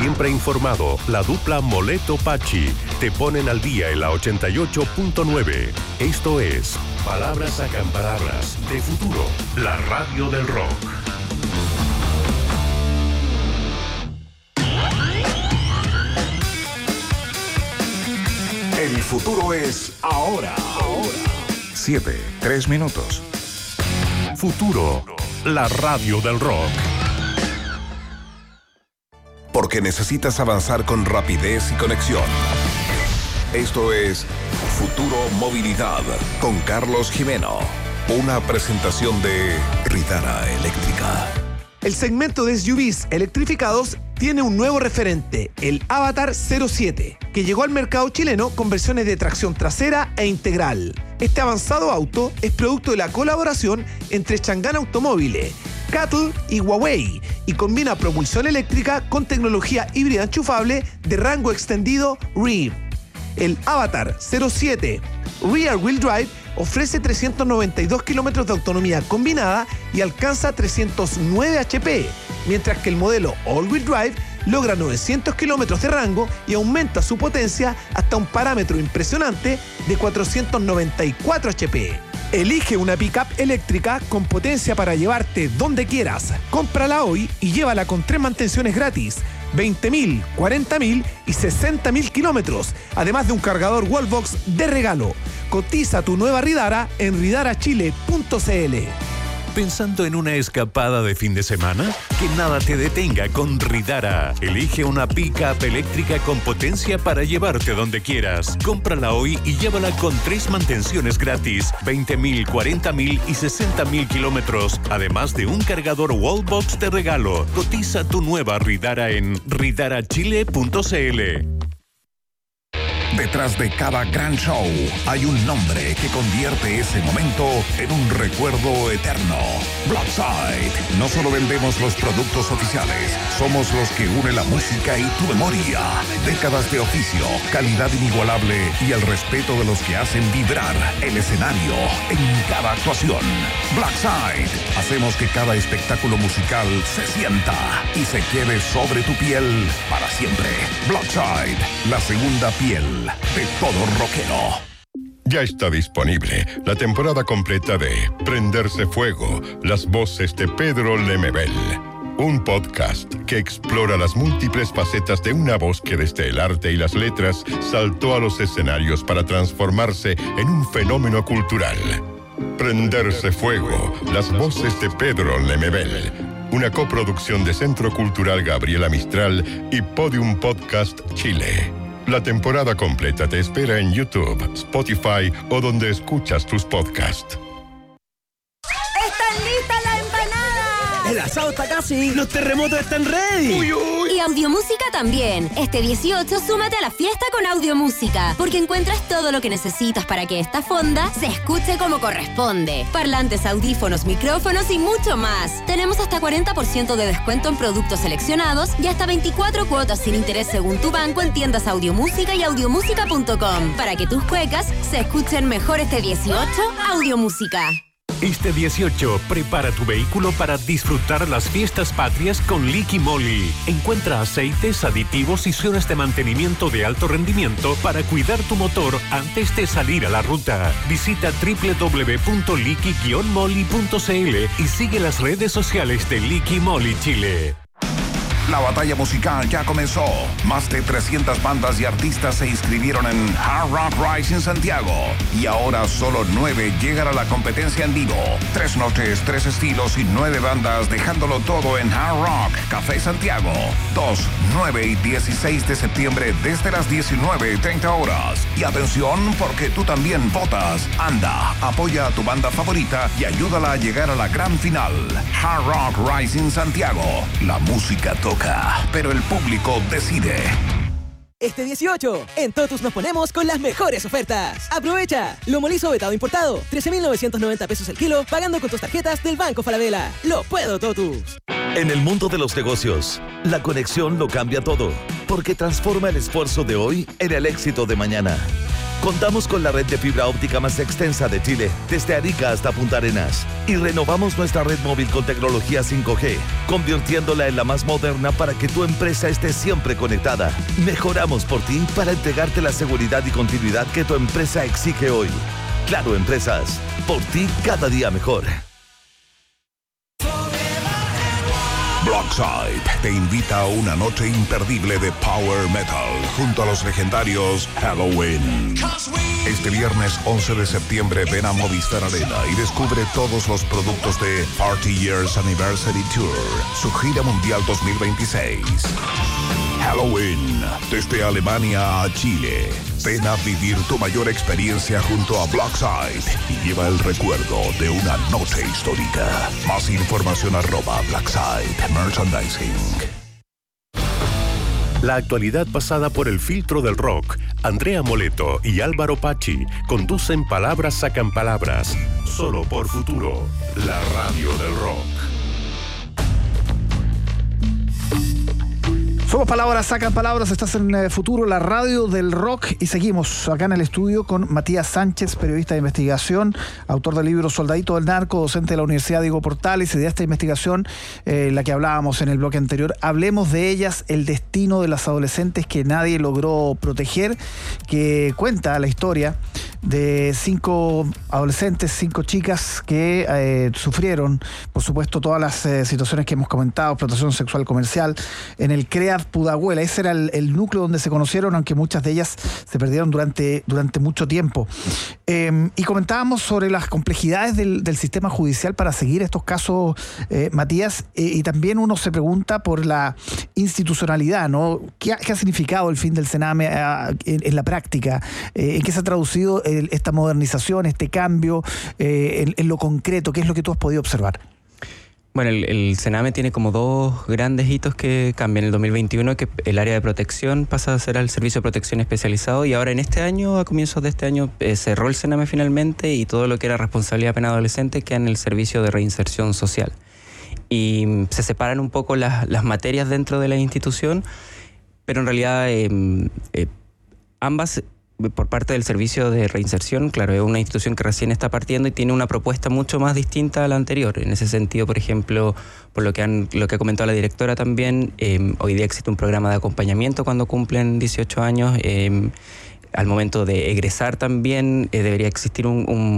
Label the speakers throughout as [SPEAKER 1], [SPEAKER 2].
[SPEAKER 1] Siempre informado, la dupla Moleto-Pachi te ponen al día en la 88.9. Esto es Palabras Sacan Palabras de Futuro, la radio del rock.
[SPEAKER 2] El futuro es ahora. 7:03.
[SPEAKER 1] Futuro, la radio del rock.
[SPEAKER 2] Porque necesitas avanzar con rapidez y conexión. Esto es Futuro Movilidad con Carlos Jimeno. Una presentación de Ridara Eléctrica.
[SPEAKER 3] El segmento de SUVs electrificados tiene un nuevo referente, el Avatar 07, que llegó al mercado chileno con versiones de tracción trasera e integral. Este avanzado auto es producto de la colaboración entre Chang'an Automóviles, CATL y Huawei y combina propulsión eléctrica con tecnología híbrida enchufable de rango extendido REEV. El Avatar 07 Rear Wheel Drive ofrece 392 kilómetros de autonomía combinada y alcanza 309 HP, mientras que el modelo All Wheel Drive logra 900 kilómetros de rango y aumenta su potencia hasta un parámetro impresionante de 494 HP. Elige una pickup eléctrica con potencia para llevarte donde quieras. Cómprala hoy y llévala con 3 mantenciones gratis, 20.000, 40.000 y 60.000 kilómetros, además de un cargador Wallbox de regalo. Cotiza tu nueva Ridara en ridarachile.cl.
[SPEAKER 1] ¿Pensando en una escapada de fin de semana? Que nada te detenga con Ridara. Elige una pick-up eléctrica con potencia para llevarte donde quieras. Cómprala hoy y llévala con 3 mantenciones gratis, 20.000, 40.000 y 60.000 kilómetros, además de un cargador Wallbox de regalo. Cotiza tu nueva Ridara en ridarachile.cl.
[SPEAKER 2] Detrás de cada gran show hay un nombre que convierte ese momento en un recuerdo eterno. Blackside. No solo vendemos los productos oficiales, somos los que unen la música y tu memoria. Décadas de oficio, calidad inigualable y el respeto de los que hacen vibrar el escenario en cada actuación. Blackside. Hacemos que cada espectáculo musical se sienta y se quede sobre tu piel para siempre. Blackside, la segunda piel de todo rockero.
[SPEAKER 4] Ya está disponible la temporada completa de Prenderse Fuego, las voces de Pedro Lemebel. Un podcast que explora las múltiples facetas de una voz que desde el arte y las letras saltó a los escenarios para transformarse en un fenómeno cultural. Prenderse Fuego, las voces de Pedro Lemebel. Una coproducción de Centro Cultural Gabriela Mistral y Podium Podcast Chile. La temporada completa te espera en YouTube, Spotify o donde escuchas tus podcasts.
[SPEAKER 5] ¡Están listas las empanadas!
[SPEAKER 6] El asado está casi. Los terremotos están ready.
[SPEAKER 5] ¡Uy, uy! Y Audiomúsica también. Este 18 súmate a la fiesta con Audiomúsica, porque encuentras todo lo que necesitas para que esta fonda se escuche como corresponde. Parlantes, audífonos, micrófonos y mucho más. Tenemos hasta 40% de descuento en productos seleccionados y hasta 24 cuotas sin interés según tu banco en tiendas Audiomúsica y audiomúsica.com. Para que tus cuecas se escuchen mejor este 18, Audiomúsica.
[SPEAKER 1] Este 18, prepara tu vehículo para disfrutar las fiestas patrias con Liqui Moly. Encuentra aceites, aditivos y zonas de mantenimiento de alto rendimiento para cuidar tu motor antes de salir a la ruta. Visita www.liqui-moly.cl y sigue las redes sociales de Liqui Moly Chile.
[SPEAKER 2] La batalla musical ya comenzó. Más de 300 bandas y artistas se inscribieron en Hard Rock Rising Santiago. Y ahora solo 9 llegan a la competencia en vivo. 3 noches, 3 estilos y 9 bandas, dejándolo todo en Hard Rock Café Santiago. 2, 9 y 16 de septiembre desde las 19:30 horas. Y atención, porque tú también votas. Anda, apoya a tu banda favorita y ayúdala a llegar a la gran final. Hard Rock Rising Santiago. La música toca, pero el público decide.
[SPEAKER 6] Este 18, en Totus nos ponemos con las mejores ofertas. ¡Aprovecha! Lomo liso vetado importado, 13.990 pesos el kilo, pagando con tus tarjetas del Banco Falabella. ¡Lo puedo, Totus!
[SPEAKER 7] En el mundo de los negocios, la conexión lo cambia todo, porque transforma el esfuerzo de hoy en el éxito de mañana. Contamos con la red de fibra óptica más extensa de Chile, desde Arica hasta Punta Arenas. Y renovamos nuestra red móvil con tecnología 5G, convirtiéndola en la más moderna para que tu empresa esté siempre conectada. Mejoramos por ti para entregarte la seguridad y continuidad que tu empresa exige hoy. Claro Empresas, por ti cada día mejor.
[SPEAKER 2] Blockside te invita a una noche imperdible de Power Metal junto a los legendarios Halloween. Este viernes 11 de septiembre ven a Movistar Arena y descubre todos los productos de Party Years Anniversary Tour, su gira mundial 2026. Halloween, desde Alemania a Chile. Ven a vivir tu mayor experiencia junto a Blockside y lleva el recuerdo de una noche histórica. Más información @Blockside Merchandising.
[SPEAKER 1] La actualidad pasada por el filtro del rock. Andrea Moleto y Álvaro Pachi conducen Palabras Sacan Palabras. Solo por Futuro, la radio del rock.
[SPEAKER 8] Somos Palabras Sacan Palabras, estás en Futuro, la radio del rock, y seguimos acá en el estudio con Matías Sánchez, periodista de investigación, autor del libro Soldadito del Narco, docente de la Universidad Diego Portales, y de esta investigación, la que hablábamos en el bloque anterior. Hablemos de ellas, el destino de las adolescentes que nadie logró proteger, que cuenta la historia de 5 adolescentes, 5 chicas que sufrieron, por supuesto, todas las situaciones que hemos comentado, explotación sexual comercial, en el CREAD Pudahuela. Ese era el núcleo donde se conocieron, aunque muchas de ellas se perdieron durante mucho tiempo. Y comentábamos sobre las complejidades del sistema judicial para seguir estos casos, Matías, y también uno se pregunta por la institucionalidad, ¿no? ¿Qué ha significado el fin del Sename en la práctica? ¿En qué se ha traducido esta modernización, este cambio, en lo concreto? ¿Qué es lo que tú has podido observar?
[SPEAKER 9] Bueno, el Sename tiene como 2 grandes hitos que cambian. En el 2021, que el área de protección pasa a ser al servicio de protección especializado, y ahora en este año, a comienzos de este año, cerró el Sename finalmente, y todo lo que era responsabilidad penal adolescente queda en el servicio de reinserción social. Y se separan un poco las materias dentro de la institución, pero en realidad ambas, por parte del servicio de reinserción, claro, es una institución que recién está partiendo y tiene una propuesta mucho más distinta a la anterior. En ese sentido, por ejemplo, por lo que ha comentado la directora también, hoy día existe un programa de acompañamiento cuando cumplen 18 años. Al momento de egresar también debería existir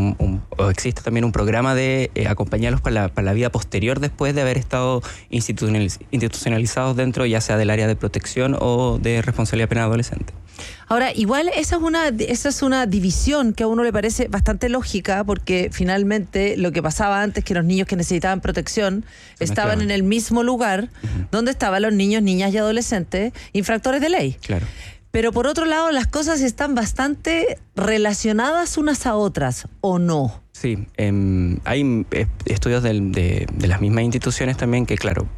[SPEAKER 9] o existe también un programa de acompañarlos para la vida posterior, después de haber estado institucionalizados dentro, ya sea del área de protección o de responsabilidad penal adolescente.
[SPEAKER 10] Ahora, igual esa es una división que a uno le parece bastante lógica, porque finalmente lo que pasaba antes, que los niños que necesitaban protección estaban en el mismo lugar donde estaban los niños, niñas y adolescentes infractores de ley. Claro. Pero por otro lado, las cosas están bastante relacionadas unas a otras, ¿o no?
[SPEAKER 9] Sí, hay estudios de las mismas instituciones también que, claro,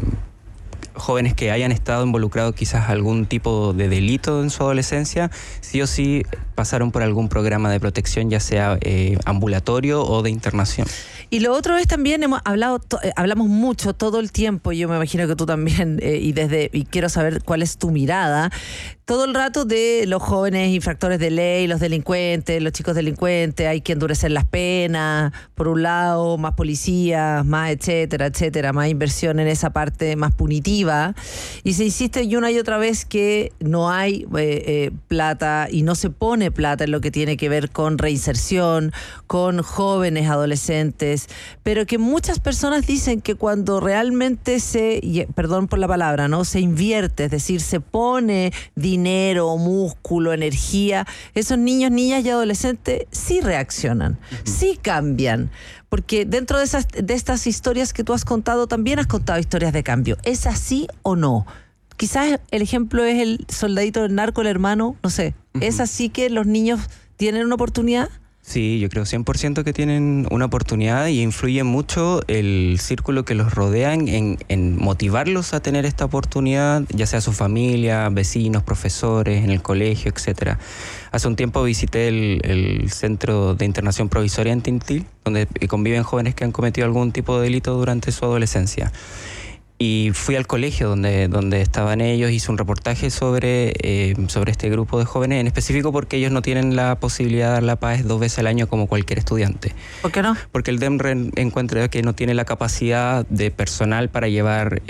[SPEAKER 9] jóvenes que hayan estado involucrados quizás algún tipo de delito en su adolescencia, sí o sí pasaron por algún programa de protección, ya sea ambulatorio o de internación.
[SPEAKER 10] Y lo otro es también, hablamos mucho todo el tiempo, yo me imagino que tú también, y quiero saber cuál es tu mirada, todo el rato de los jóvenes infractores de ley, los delincuentes, los chicos delincuentes, hay que endurecer las penas, por un lado, más policías, más etcétera, más inversión en esa parte más punitiva, y se insiste una y otra vez que no hay plata y no se pone plata en lo que tiene que ver con reinserción, con jóvenes adolescentes, pero que muchas personas dicen que cuando realmente perdón por la palabra, ¿no?, se invierte, es decir, se pone dinero, músculo, energía, esos niños, niñas y adolescentes sí reaccionan, sí cambian, porque dentro de estas historias que tú has contado, también has contado historias de cambio. ¿Es así o no? Quizás el ejemplo es el soldadito del narco, el hermano, no sé. ¿Es así que los niños tienen una oportunidad?
[SPEAKER 9] Sí, yo creo 100% que tienen una oportunidad, y influye mucho el círculo que los rodea en motivarlos a tener esta oportunidad, ya sea su familia, vecinos, profesores, en el colegio, etcétera. Hace un tiempo visité el Centro de Internación Provisoria en Tintil, donde conviven jóvenes que han cometido algún tipo de delito durante su adolescencia. Y fui al colegio donde estaban ellos, hice un reportaje sobre este grupo de jóvenes, en específico porque ellos no tienen la posibilidad de dar la PAES 2 veces al año como cualquier estudiante.
[SPEAKER 10] ¿Por qué no?
[SPEAKER 9] Porque el DEMRE encuentra que no tiene la capacidad de personal para llevar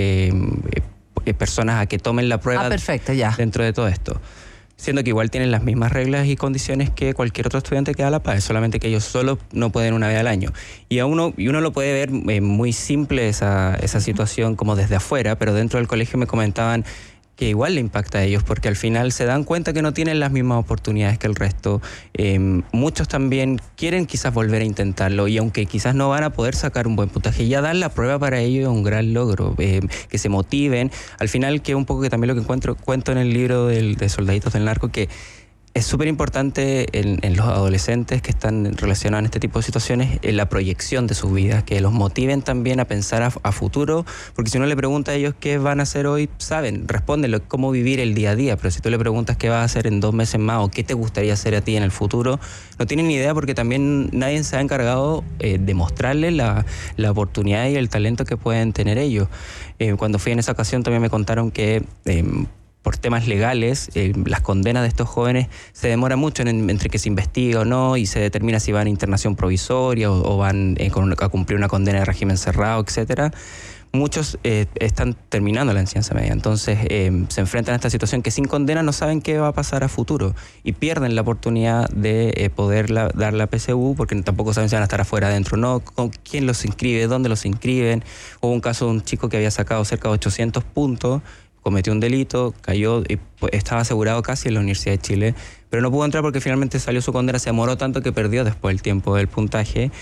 [SPEAKER 9] personas a que tomen la prueba
[SPEAKER 10] perfecto, ya.
[SPEAKER 9] dentro de todo esto. Siendo que igual tienen las mismas reglas y condiciones que cualquier otro estudiante que da la PAES, solamente que ellos solo no pueden una vez al año. Y uno lo puede ver muy simple esa situación como desde afuera, pero dentro del colegio me comentaban que igual le impacta a ellos, porque al final se dan cuenta que no tienen las mismas oportunidades que el resto. Muchos también quieren quizás volver a intentarlo, y aunque quizás no van a poder sacar un buen puntaje, ya dar la prueba para ellos es un gran logro, que se motiven. Al final, que un poco que también lo que cuento en el libro de Soldaditos del Narco, que es súper importante en los adolescentes que están relacionados en este tipo de situaciones, en la proyección de sus vidas, que los motiven también a pensar a futuro, porque si uno le pregunta a ellos qué van a hacer hoy, saben, responden cómo vivir el día a día, pero si tú le preguntas qué vas a hacer en 2 meses más o qué te gustaría hacer a ti en el futuro, no tienen ni idea, porque también nadie se ha encargado de mostrarles la oportunidad y el talento que pueden tener ellos. Cuando fui en esa ocasión también me contaron que por temas legales, las condenas de estos jóvenes se demora mucho entre que se investiga o no y se determina si van a internación provisoria o van a cumplir una condena de régimen cerrado, etcétera. Muchos están terminando la enseñanza media, entonces se enfrentan a esta situación que sin condena no saben qué va a pasar a futuro y pierden la oportunidad de poder dar la PSU, porque tampoco saben si van a estar afuera, adentro, no, con quién los inscribe, dónde los inscriben. Hubo un caso de un chico que había sacado cerca de 800 puntos, cometió un delito, cayó y estaba asegurado casi en la Universidad de Chile, pero no pudo entrar porque finalmente salió su condena, se demoró tanto que perdió después el tiempo del puntaje,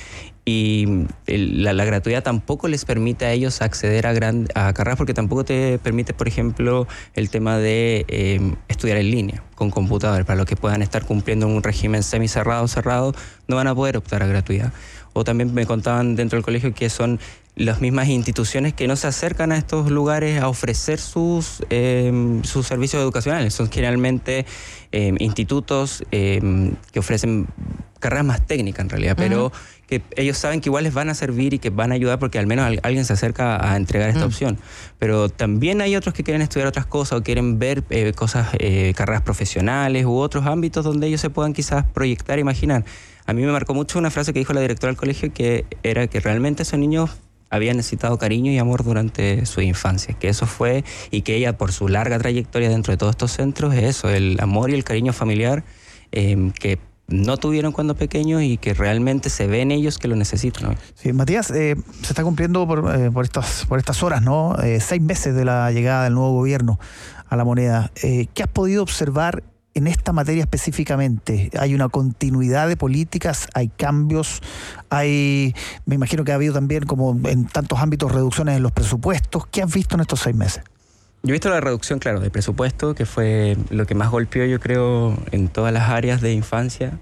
[SPEAKER 9] y la gratuidad tampoco les permite a ellos acceder a carreras, porque tampoco te permite, por ejemplo, el tema de estudiar en línea con computador. Para los que puedan estar cumpliendo un régimen semicerrado o cerrado, no van a poder optar a gratuidad. O también me contaban dentro del colegio que son las mismas instituciones que no se acercan a estos lugares a ofrecer sus servicios educacionales. Son generalmente institutos que ofrecen carreras más técnicas en realidad, pero que ellos saben que igual les van a servir y que van a ayudar porque al menos alguien se acerca a entregar esta opción. Pero también hay otros que quieren estudiar otras cosas o quieren ver carreras profesionales u otros ámbitos donde ellos se puedan quizás proyectar e imaginar. A mí me marcó mucho una frase que dijo la directora del colegio, que era que realmente esos niños habían necesitado cariño y amor durante su infancia, que eso fue, y que ella por su larga trayectoria dentro de todos estos centros, es eso, el amor y el cariño familiar que no tuvieron cuando pequeños y que realmente se ven ellos que lo necesitan hoy.
[SPEAKER 8] Sí, Matías, se está cumpliendo por estas horas, ¿no? 6 meses de la llegada del nuevo gobierno a la Moneda. ¿Qué has podido observar en esta materia específicamente? ¿Hay una continuidad de políticas? ¿Hay cambios? Me imagino que ha habido también, como en tantos ámbitos, reducciones en los presupuestos. ¿Qué has visto en estos 6 meses?
[SPEAKER 9] Yo he visto la reducción, claro, de presupuesto, que fue lo que más golpeó, yo creo, en todas las áreas de infancia.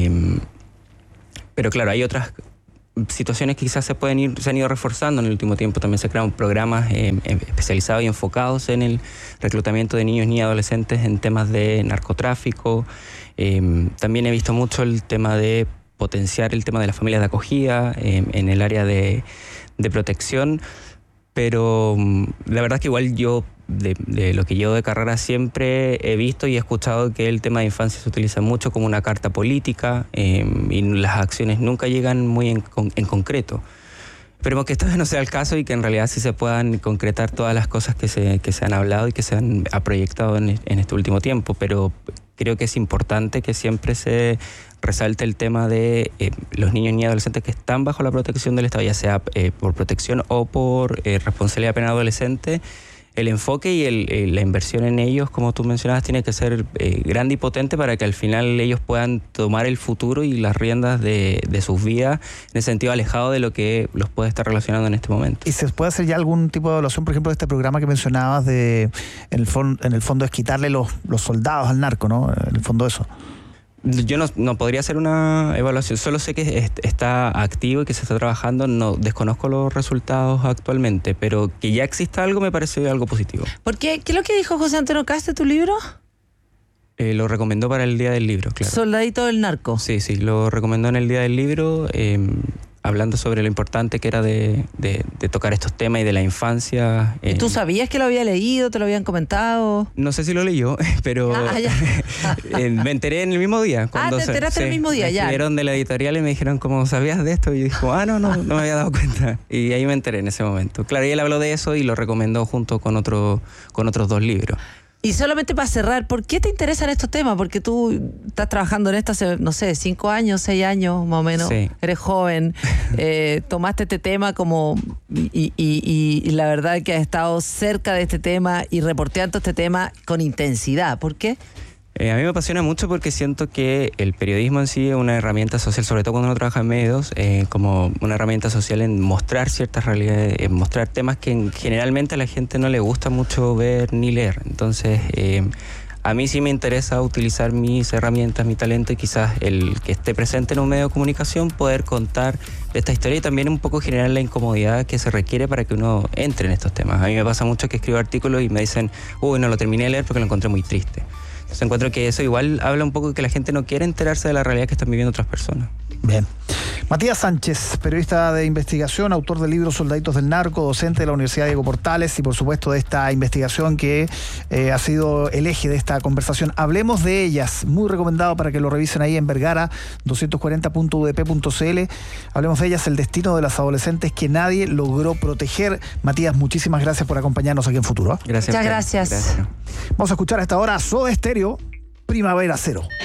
[SPEAKER 9] Pero claro, hay otras situaciones que quizás se han ido reforzando en el último tiempo. También se crearon programas especializados y enfocados en el reclutamiento de niños y adolescentes en temas de narcotráfico. También he visto mucho el tema de potenciar el tema de las familias de acogida en el área de protección. Pero la verdad es que igual yo, de lo que llevo de carrera, siempre he visto y he escuchado que el tema de infancia se utiliza mucho como una carta política y las acciones nunca llegan muy en concreto. Esperemos que esta vez no sea el caso y que en realidad sí se puedan concretar todas las cosas que se han hablado y que se han proyectado en este último tiempo, pero creo que es importante que siempre se resalte el tema de los niños y adolescentes que están bajo la protección del Estado, ya sea por protección o por responsabilidad penal adolescente. El enfoque y la inversión en ellos, como tú mencionabas, tiene que ser grande y potente para que al final ellos puedan tomar el futuro y las riendas de sus vidas, en el sentido alejado de lo que los puede estar relacionando en este momento.
[SPEAKER 8] ¿Y se puede hacer ya algún tipo de evaluación, por ejemplo, de este programa que mencionabas en el fondo es quitarle los soldados al narco, ¿no? En el fondo eso.
[SPEAKER 9] Yo no podría hacer una evaluación, solo sé que está activo y que se está trabajando, no desconozco los resultados actualmente, pero que ya exista algo me parece algo positivo.
[SPEAKER 10] ¿Por qué? ¿Qué es lo que dijo José Antonio Cast de tu libro?
[SPEAKER 9] Lo recomendó para el Día del Libro, claro.
[SPEAKER 10] Soldadito del Narco.
[SPEAKER 9] Sí, lo recomendó en el Día del Libro. hablando sobre lo importante que era de tocar estos temas y de la infancia.
[SPEAKER 10] ¿Y tú sabías que lo había leído? ¿Te lo habían comentado?
[SPEAKER 9] No sé si lo leyó, pero me enteré en el mismo día.
[SPEAKER 10] Te enteraste el mismo día,
[SPEAKER 9] me
[SPEAKER 10] ya.
[SPEAKER 9] escribieron de la editorial y me dijeron, ¿cómo sabías de esto? Y yo dije, no me había dado cuenta. Y ahí me enteré en ese momento. Claro, y él habló de eso y lo recomendó junto con otros 2 libros.
[SPEAKER 10] Y solamente para cerrar, ¿por qué te interesan estos temas? Porque tú estás trabajando en esto hace, no sé, 5 años, 6 años más o menos.
[SPEAKER 9] Sí.
[SPEAKER 10] Eres joven, tomaste este tema como... Y la verdad que has estado cerca de este tema y reporteando este tema con intensidad. ¿Por qué?
[SPEAKER 9] A mí me apasiona mucho porque siento que el periodismo en sí es una herramienta social, sobre todo cuando uno trabaja en medios, como una herramienta social en mostrar ciertas realidades, en mostrar temas que generalmente a la gente no le gusta mucho ver ni leer. Entonces, a mí sí me interesa utilizar mis herramientas, mi talento y quizás el que esté presente en un medio de comunicación, poder contar esta historia y también un poco generar la incomodidad que se requiere para que uno entre en estos temas. A mí me pasa mucho que escribo artículos y me dicen, no lo terminé de leer porque lo encontré muy triste. Entonces encuentro que eso igual habla un poco de que la gente no quiere enterarse de la realidad que están viviendo otras personas.
[SPEAKER 8] Bien. Matías Sánchez, periodista de investigación, autor del libro Soldaditos del Narco, docente de la Universidad Diego Portales y por supuesto de esta investigación que ha sido el eje de esta conversación. Hablemos de ellas, muy recomendado para que lo revisen ahí en Vergara, 240.udp.cl. Hablemos de ellas, el destino de las adolescentes que nadie logró proteger. Matías, muchísimas gracias por acompañarnos aquí en Futuro.
[SPEAKER 9] Gracias.
[SPEAKER 10] Muchas gracias.
[SPEAKER 8] Vamos a escuchar a esta hora Soda Stereo, Primavera Cero.